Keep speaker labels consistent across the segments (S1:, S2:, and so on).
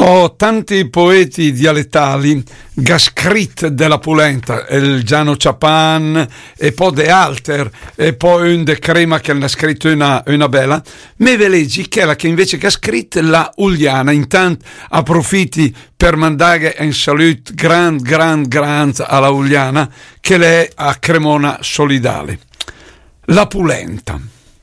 S1: Ho tanti poeti dialettali, Gascrit della Pulenta, il Giano Ciapan e poi de alter, e poi un de Crema che ne ha scritto una bella, me ve leggi che è la che invece Gascrit la Uliana. Intanto approfitti per mandare un saluto grand alla Uliana che lei a Cremona Solidale. La Pulenta.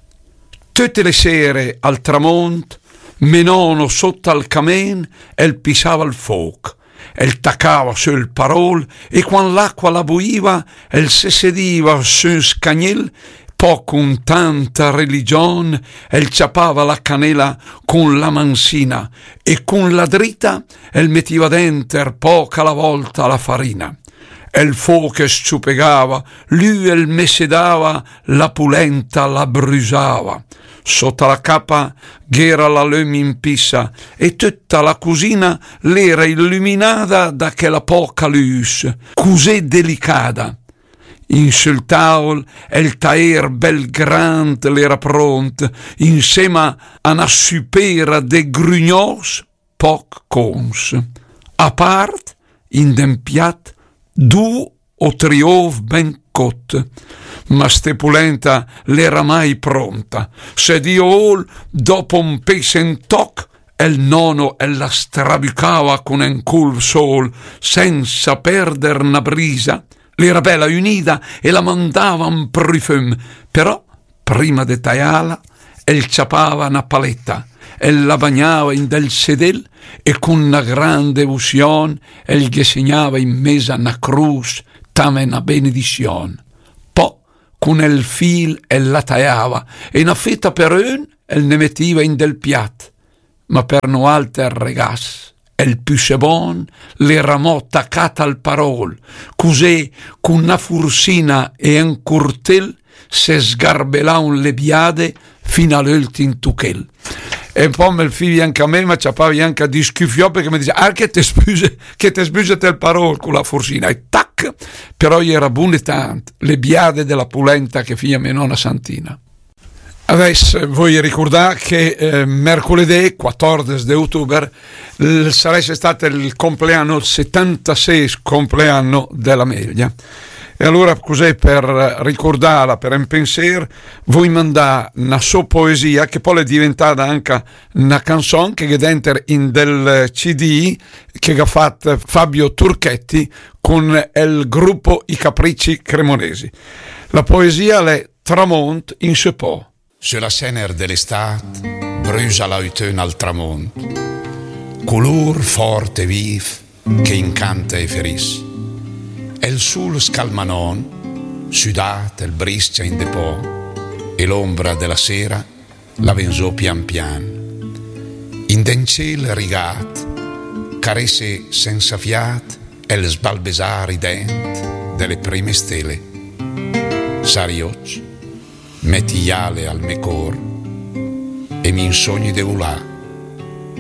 S1: Tutte le sere al tramonto Menono sotto al camen e pisava il fuoco, e taccava sul parol, e quando l'acqua la buiva, e si sediva su un scagnel, poi con tanta religione, e ciapava la canela con la mansina, e con la dritta, e metteva dentro poca alla volta la farina. E il fuoco sciupegava, lui il messedava, la Pulenta la brusava. Sotto la capa gh'era la lume in pissa e tutta la cucina l'era illuminata da quella poca luce, così delicata. In sul tavolo il taer bel grande l'era pronto, insieme a una supera de grugnos poc cons. A part, in dem piat, due o tre ov ben cotte. Ma ste Pulenta l'era mai pronta. Se Dio dopo un pesentoc e il nono e la strabicava con un cul sol senza perder una brisa, l'era bella unita e la mandava un parfum. Però prima de tagliarla el ciapava una paletta e la bagnava in del sedel e con una grande devozione el gli segnava in mesa una cruz tame una benedizione. Con il fil e la tagliava e una fetta per un e ne metteva in del piat, ma per no alter regas e il più sebon le ramò attaccata al parol, così con una fursina e un curtel se sgarbelà un lebiade fino all'ultimo tuchel. E poi me il figlio anche a me, ma ciapavi anche a dischiuffiò perché mi diceva che te spuse il parol con la fursina e tac, però gli era buone tante le biade della Pulenta che figlia mia nonna Santina. Adesso voglio ricordare che mercoledì 14 di ottobre sarebbe stato il compleanno, il 76 compleanno della Meglia. E allora cos'è per ricordarla, per un pensiero, vuoi mandare una sua poesia che poi è diventata anche una canzone che è dentro in del CD che ha fatto Fabio Turchetti con il gruppo I Capricci Cremonesi. La poesia è Tramont in ce po'.
S2: Sulla cener dell'estate brucia l'autunno al tramonto, color forte e vif che incanta e ferisce. E il sul scalmanon, sudato il briscia in depot, e l'ombra della sera la venzò pian pian. In den ciel rigat, caresse senza fiat, e il sbalbesare i denti delle prime stelle. Sariocci, metti iale al me cor, e mi insogni de volà,